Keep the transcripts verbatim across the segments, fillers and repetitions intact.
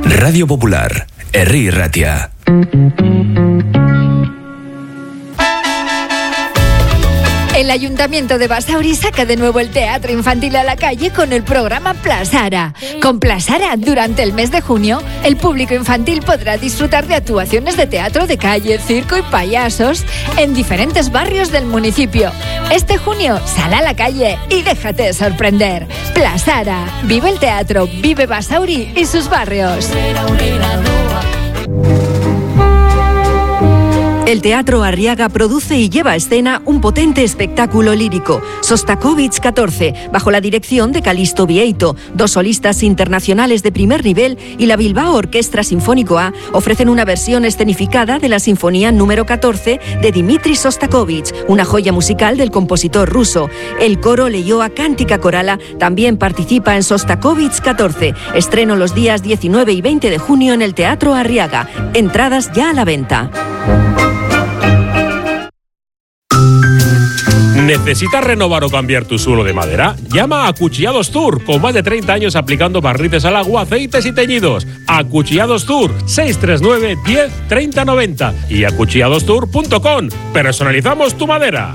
Radio Popular, Herri Ratia. El Ayuntamiento de Basauri saca de nuevo el teatro infantil a la calle con el programa Plasara. Con Plasara, durante el mes de junio, el público infantil podrá disfrutar de actuaciones de teatro de calle, circo y payasos en diferentes barrios del municipio. Este junio, sal a la calle y déjate sorprender. Plasara, vive el teatro, vive Basauri y sus barrios. El Teatro Arriaga produce y lleva a escena un potente espectáculo lírico, Sostakovich catorce, bajo la dirección de Calisto Vieito. Dos solistas internacionales de primer nivel y la Bilbao Orquestra Sinfónico A ofrecen una versión escenificada de la Sinfonía número catorce de Dmitri Sostakovich, una joya musical del compositor ruso. El coro Leioa Cántica Corala también participa en Sostakovich catorce. Estreno los días diecinueve y veinte de junio en el Teatro Arriaga. Entradas ya a la venta. ¿Necesitas renovar o cambiar tu suelo de madera? Llama a Acuchillados Tour, con más de treinta años aplicando barnices al agua, aceites y teñidos. Acuchillados Tour, seis tres nueve, diez, treinta, noventa y acuchillados tour punto com. Personalizamos tu madera.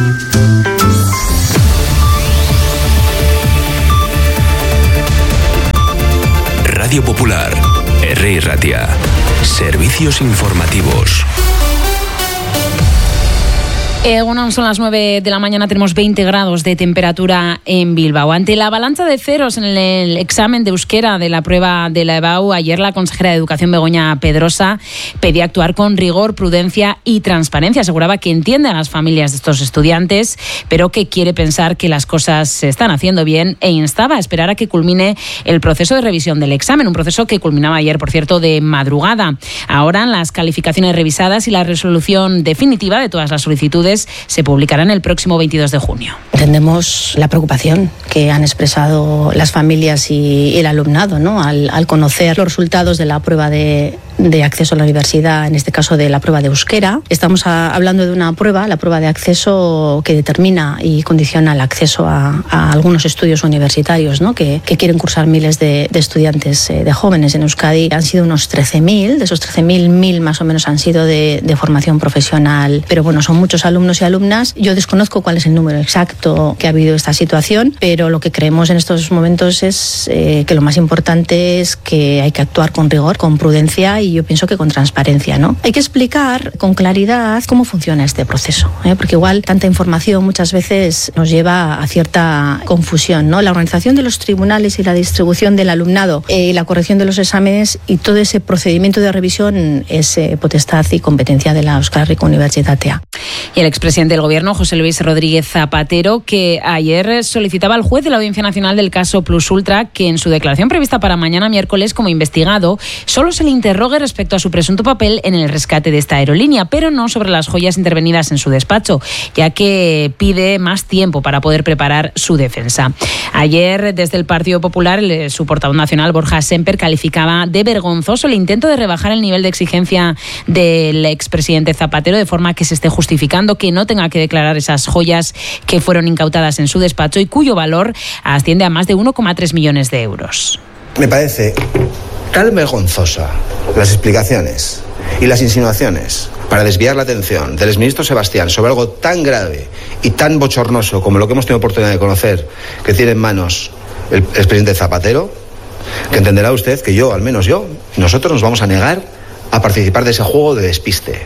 Radio Popular, Herri Ratia. Servicios informativos. Eh, bueno, son las nueve de la mañana, tenemos veinte grados de temperatura en Bilbao. Ante la avalancha de ceros en el examen de euskera de la prueba de la E B A U, ayer la consejera de Educación, Begoña Pedrosa, pedía actuar con rigor, prudencia y transparencia. Aseguraba que entiende a las familias de estos estudiantes, pero que quiere pensar que las cosas se están haciendo bien e instaba a esperar a que culmine el proceso de revisión del examen, un proceso que culminaba ayer, por cierto, de madrugada. Ahora las calificaciones revisadas y la resolución definitiva de todas las solicitudes se publicarán el próximo veintidós de junio. Entendemos la preocupación que han expresado las familias y el alumnado, ¿no? al, al conocer los resultados de la prueba de, de acceso a la universidad, en este caso de la prueba de euskera. Estamos a, hablando de una prueba, la prueba de acceso, que determina y condiciona el acceso a, a algunos estudios universitarios, ¿no? que, que quieren cursar miles de, de estudiantes, eh, de jóvenes en Euskadi. Han sido unos trece mil, de esos trece mil, mil más o menos han sido de, de formación profesional, pero bueno, son muchos alumnos y alumnas. Yo desconozco cuál es el número exacto que ha habido esta situación, pero lo que creemos en estos momentos es eh, que lo más importante es que hay que actuar con rigor, con prudencia y yo pienso que con transparencia, ¿no? Hay que explicar con claridad cómo funciona este proceso, ¿eh? porque igual tanta información muchas veces nos lleva a cierta confusión, ¿no? La organización de los tribunales y la distribución del alumnado y eh, la corrección de los exámenes y todo ese procedimiento de revisión es eh, potestad y competencia de la Euskal Herriko Unibertsitatea. Y el expresidente del Gobierno, José Luis Rodríguez Zapatero, que ayer solicitaba al juez de la Audiencia Nacional del caso Plus Ultra que en su declaración prevista para mañana miércoles como investigado solo se le interrogue respecto a su presunto papel en el rescate de esta aerolínea, pero no sobre las joyas intervenidas en su despacho, ya que pide más tiempo para poder preparar su defensa. Ayer, desde el Partido Popular, el, su portavoz nacional, Borja Semper, calificaba de vergonzoso el intento de rebajar el nivel de exigencia del expresidente Zapatero de forma que se esté justificando que no tenga que declarar esas joyas que fueron incautadas en su despacho y cuyo valor asciende a más de uno coma tres millones de euros. Me parece tan vergonzosa las explicaciones y las insinuaciones para desviar la atención del exministro Sebastián sobre algo tan grave y tan bochornoso como lo que hemos tenido oportunidad de conocer que tiene en manos el expresidente Zapatero, que entenderá usted que yo, al menos yo, nosotros nos vamos a negar a participar de ese juego de despiste.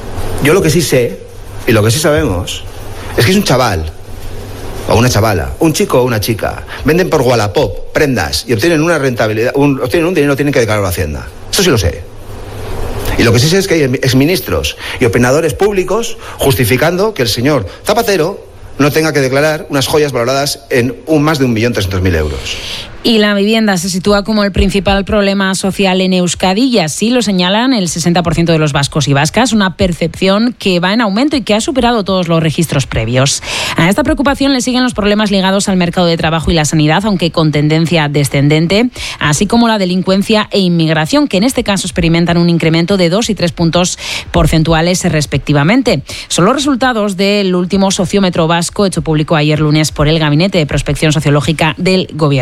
Yo lo que sí sé, y lo que sí sabemos, es que es un chaval, o una chavala, un chico o una chica, venden por Wallapop prendas y obtienen una rentabilidad, un, obtienen un dinero, tienen que declararlo a Hacienda. Eso sí lo sé. Y lo que sí sé es que hay exministros y opinadores públicos justificando que el señor Zapatero no tenga que declarar unas joyas valoradas en un más de un millón trescientos mil euros. Y la vivienda se sitúa como el principal problema social en Euskadi y así lo señalan el sesenta por ciento de los vascos y vascas, una percepción que va en aumento y que ha superado todos los registros previos. A esta preocupación le siguen los problemas ligados al mercado de trabajo y la sanidad, aunque con tendencia descendente, así como la delincuencia e inmigración, que en este caso experimentan un incremento de dos y tres puntos porcentuales respectivamente. Son los resultados del último sociómetro vasco hecho público ayer lunes por el Gabinete de Prospección Sociológica del Gobierno vasco.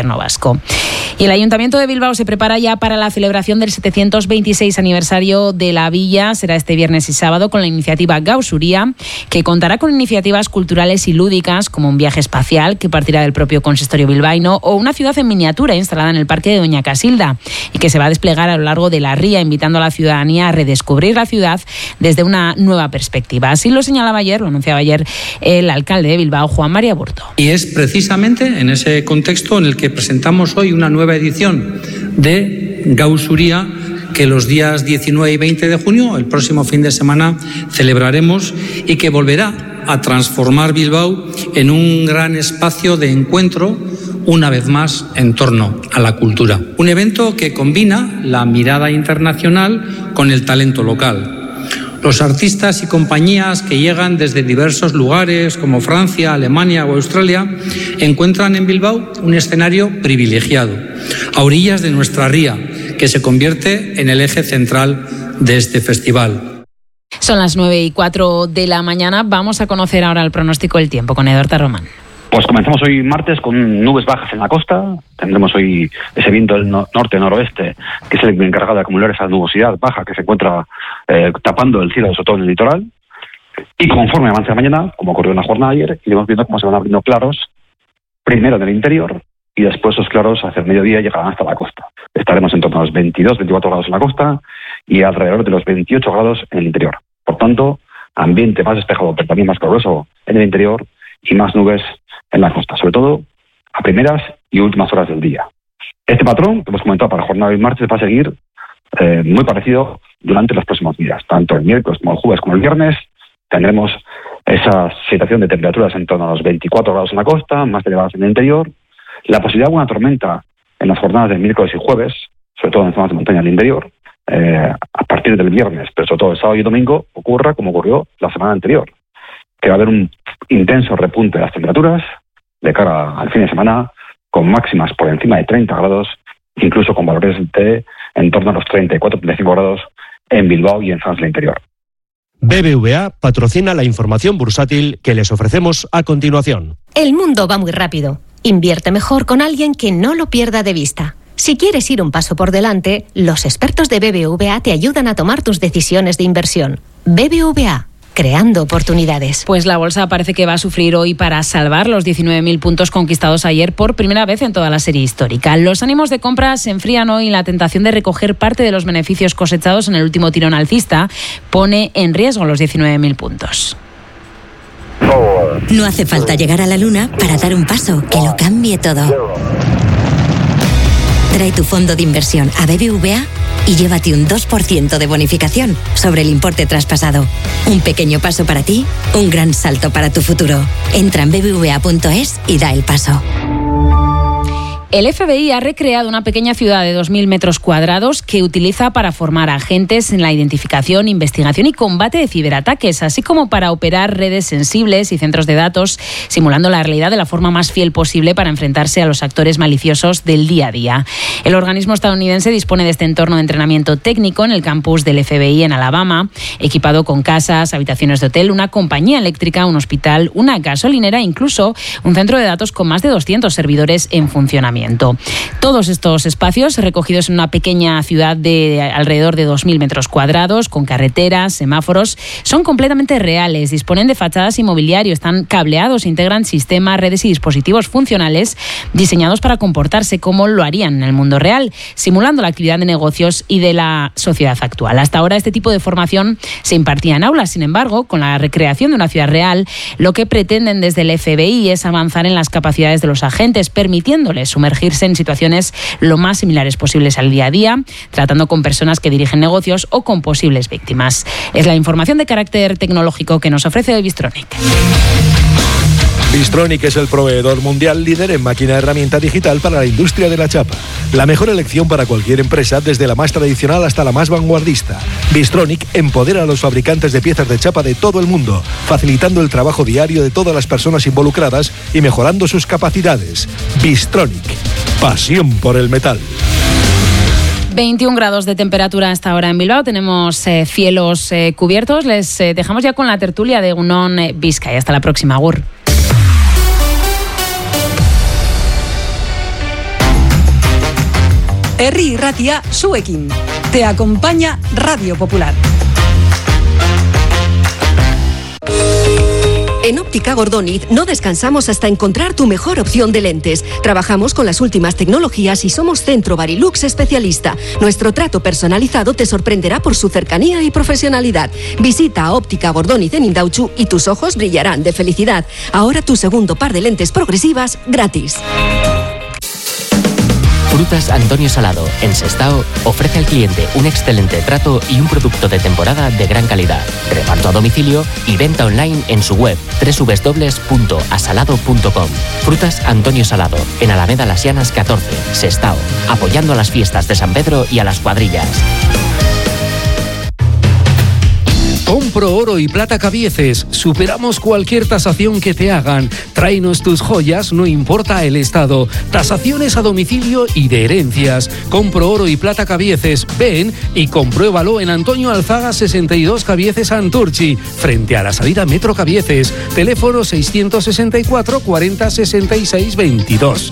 turístico. Y el Ayuntamiento de Bilbao se prepara ya para la celebración del setecientos veintiséis aniversario de la villa. Será este viernes y sábado con la iniciativa Gausuría, que contará con iniciativas culturales y lúdicas como un viaje espacial que partirá del propio consistorio bilbaíno o una ciudad en miniatura instalada en el Parque de Doña Casilda y que se va a desplegar a lo largo de la ría, invitando a la ciudadanía a redescubrir la ciudad desde una nueva perspectiva. Así lo señalaba ayer, lo anunciaba ayer el alcalde de Bilbao, Juan María Burto. Y es precisamente en ese contexto en el que presentamos hoy una nueva edición de Gausuría que los días diecinueve y veinte de junio, el próximo fin de semana, celebraremos y que volverá a transformar Bilbao en un gran espacio de encuentro, una vez más, en torno a la cultura. Un evento que combina la mirada internacional con el talento local. Los artistas y compañías que llegan desde diversos lugares como Francia, Alemania o Australia encuentran en Bilbao un escenario privilegiado, a orillas de nuestra ría, que se convierte en el eje central de este festival. Son las nueve y cuatro de la mañana. Vamos a conocer ahora el pronóstico del tiempo con Eduardo Román. Pues comenzamos hoy martes con nubes bajas en la costa. Tendremos hoy ese viento del no- norte-noroeste, que es el encargado de acumular esa nubosidad baja que se encuentra eh, tapando el cielo, sobre todo en el litoral. Y conforme avance la mañana, como ocurrió en la jornada de ayer, iremos viendo cómo se van abriendo claros, primero en el interior, y después esos claros hacia el mediodía llegarán hasta la costa. Estaremos en torno a los veintidós, veinticuatro grados en la costa y alrededor de los veintiocho grados en el interior. Por tanto, ambiente más despejado, pero también más caluroso en el interior y más nubes en la costa, sobre todo a primeras y últimas horas del día. Este patrón que hemos comentado para la jornada de martes va a seguir eh, muy parecido durante los próximos días. Tanto el miércoles como el jueves como el viernes tendremos esa situación de temperaturas en torno a los veinticuatro grados en la costa, más elevadas en el interior. La posibilidad de una tormenta en las jornadas del miércoles y jueves, sobre todo en zonas de montaña del interior, eh, a partir del viernes, pero sobre todo el sábado y domingo, ocurra como ocurrió la semana anterior, que va a haber un intenso repunte de las temperaturas de cara al fin de semana, con máximas por encima de treinta grados, incluso con valores de en torno a los treinta y cuatro, treinta y cinco grados en Bilbao y en zonas del interior. B B V A patrocina la información bursátil que les ofrecemos a continuación. El mundo va muy rápido. Invierte mejor con alguien que no lo pierda de vista. Si quieres ir un paso por delante, los expertos de B B V A te ayudan a tomar tus decisiones de inversión. B B V A, creando oportunidades. Pues la bolsa parece que va a sufrir hoy para salvar los diecinueve mil puntos conquistados ayer por primera vez en toda la serie histórica. Los ánimos de compra se enfrían hoy y la tentación de recoger parte de los beneficios cosechados en el último tirón alcista pone en riesgo los diecinueve mil puntos. No hace falta llegar a la luna para dar un paso que lo cambie todo. Trae tu fondo de inversión a B B V A y llévate un dos por ciento de bonificación sobre el importe traspasado. Un pequeño paso para ti, un gran salto para tu futuro. Entra en b b v a punto es y da el paso. El F B I ha recreado una pequeña ciudad de dos mil metros cuadrados que utiliza para formar agentes en la identificación, investigación y combate de ciberataques, así como para operar redes sensibles y centros de datos, simulando la realidad de la forma más fiel posible para enfrentarse a los actores maliciosos del día a día. El organismo estadounidense dispone de este entorno de entrenamiento técnico en el campus del F B I en Alabama, equipado con casas, habitaciones de hotel, una compañía eléctrica, un hospital, una gasolinera e incluso un centro de datos con más de doscientos servidores en funcionamiento. Todos estos espacios recogidos en una pequeña ciudad de alrededor de dos mil metros cuadrados, con carreteras, semáforos, son completamente reales, disponen de fachadas y mobiliario, están cableados, integran sistemas, redes y dispositivos funcionales diseñados para comportarse como lo harían en el mundo real, simulando la actividad de negocios y de la sociedad actual. Hasta ahora este tipo de formación se impartía en aulas, sin embargo, con la recreación de una ciudad real, lo que pretenden desde el F B I es avanzar en las capacidades de los agentes, permitiéndoles sumergirse en situaciones lo más similares posibles al día a día, tratando con personas que dirigen negocios o con posibles víctimas. Es la información de carácter tecnológico que nos ofrece hoy Bystronic. Bystronic es el proveedor mundial líder en máquina herramienta digital para la industria de la chapa. La mejor elección para cualquier empresa, desde la más tradicional hasta la más vanguardista. Bystronic empodera a los fabricantes de piezas de chapa de todo el mundo, facilitando el trabajo diario de todas las personas involucradas y mejorando sus capacidades. Bystronic, pasión por el metal. veintiún grados de temperatura hasta ahora en Bilbao. Tenemos eh, cielos eh, cubiertos. Les eh, dejamos ya con la tertulia de Egunon eh, Bizkaia. Hasta la próxima, Agur. Herri Irratia zuekin. Te acompaña Radio Popular. En Óptica Gordoniz no descansamos hasta encontrar tu mejor opción de lentes. Trabajamos con las últimas tecnologías y somos Centro Barilux especialista. Nuestro trato personalizado te sorprenderá por su cercanía y profesionalidad. Visita a Óptica Gordoniz en Indauchu y tus ojos brillarán de felicidad. Ahora tu segundo par de lentes progresivas gratis. Frutas Antonio Salado, en Sestao, ofrece al cliente un excelente trato y un producto de temporada de gran calidad. Reparto a domicilio y venta online en su web doble u doble u doble u punto asalado punto com. Frutas Antonio Salado, en Alameda Las Llanas catorce, Sestao, apoyando a las fiestas de San Pedro y a las cuadrillas. Compro oro y plata Cabieces. Superamos cualquier tasación que te hagan. Tráenos tus joyas, no importa el estado. Tasaciones a domicilio y de herencias. Compro oro y plata Cabieces. Ven y compruébalo en Antonio Alzaga sesenta y dos Cabieces Santurchi, frente a la salida Metro Cabieces. Teléfono seiscientos sesenta y cuatro cuarenta sesenta y seis veintidós.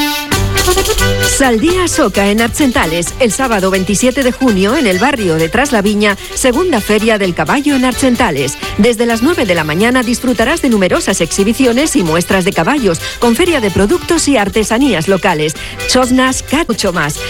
Saldía Soca en Archentales, el sábado veintisiete de junio en el barrio de Traslaviña, segunda feria del caballo en Archentales. Desde las nueve de la mañana disfrutarás de numerosas exhibiciones y muestras de caballos, con feria de productos y artesanías locales, chosnas, mucho más.